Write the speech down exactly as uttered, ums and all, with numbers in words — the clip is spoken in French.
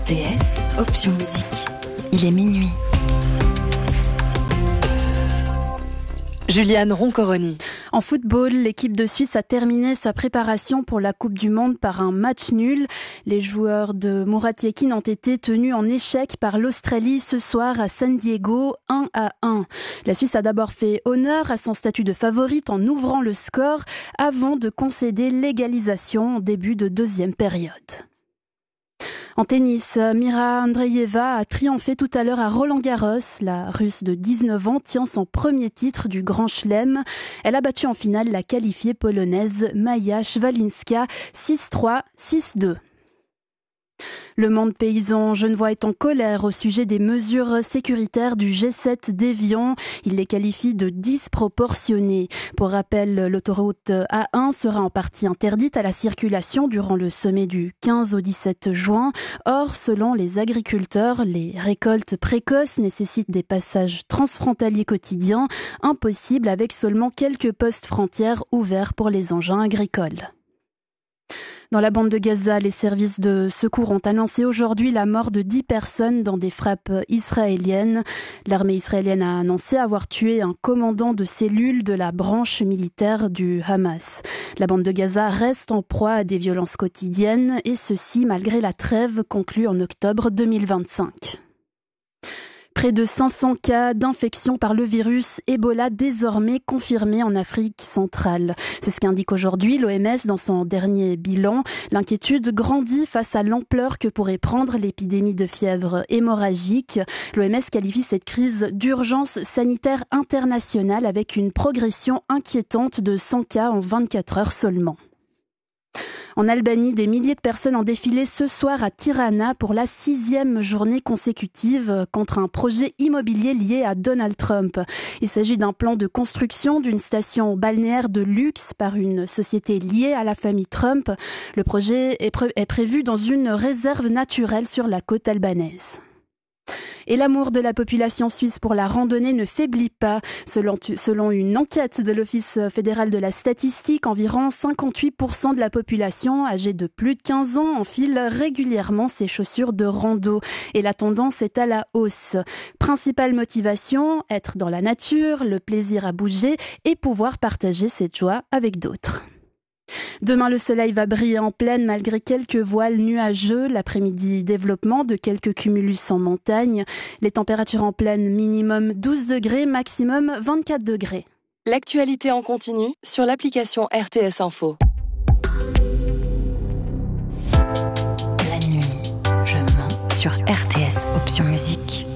T S, option musique. Il est minuit. Juliane Roncoroni. En football, l'équipe de Suisse a terminé sa préparation pour la Coupe du Monde par un match nul. Les joueurs de Murat Yakin ont été tenus en échec par l'Australie ce soir à San Diego, un à un. La Suisse a d'abord fait honneur à son statut de favorite en ouvrant le score avant de concéder l'égalisation en début de deuxième période. En tennis, Mira Andreeva a triomphé tout à l'heure à Roland-Garros. La Russe de dix-neuf ans tient son premier titre du Grand Chelem. Elle a battu en finale la qualifiée polonaise Maja Szwalinska six trois, six deux. Le monde paysan genevois est en colère au sujet des mesures sécuritaires du G sept d'Évian. Il les qualifie de disproportionnées. Pour rappel, l'autoroute A un sera en partie interdite à la circulation durant le sommet du quinze au dix-sept juin. Or, selon les agriculteurs, les récoltes précoces nécessitent des passages transfrontaliers quotidiens, impossibles avec seulement quelques postes frontières ouverts pour les engins agricoles. Dans la bande de Gaza, les services de secours ont annoncé aujourd'hui la mort de dix personnes dans des frappes israéliennes. L'armée israélienne a annoncé avoir tué un commandant de cellule de la branche militaire du Hamas. La bande de Gaza reste en proie à des violences quotidiennes, et ceci malgré la trêve conclue en octobre deux mille vingt-cinq. Près de cinq cents cas d'infection par le virus Ebola désormais confirmés en Afrique centrale. C'est ce qu'indique aujourd'hui l'O M S dans son dernier bilan. L'inquiétude grandit face à l'ampleur que pourrait prendre l'épidémie de fièvre hémorragique. L'O M S qualifie cette crise d'urgence sanitaire internationale avec une progression inquiétante de cent cas en vingt-quatre heures seulement. En Albanie, des milliers de personnes ont défilé ce soir à Tirana pour la sixième journée consécutive contre un projet immobilier lié à Donald Trump. Il s'agit d'un plan de construction d'une station balnéaire de luxe par une société liée à la famille Trump. Le projet est, pré- est prévu dans une réserve naturelle sur la côte albanaise. Et l'amour de la population suisse pour la randonnée ne faiblit pas. Selon, selon une enquête de l'Office fédéral de la statistique, environ cinquante-huit pour cent de la population âgée de plus de quinze ans enfile régulièrement ses chaussures de rando. Et la tendance est à la hausse. Principale motivation, être dans la nature, le plaisir à bouger et pouvoir partager cette joie avec d'autres. Demain, le soleil va briller en pleine malgré quelques voiles nuageux. L'après-midi, développement de quelques cumulus en montagne. Les températures en pleine, minimum douze degrés, maximum vingt-quatre degrés. L'actualité en continu sur l'application R T S Info. La nuit, je mens sur R T S, option musique.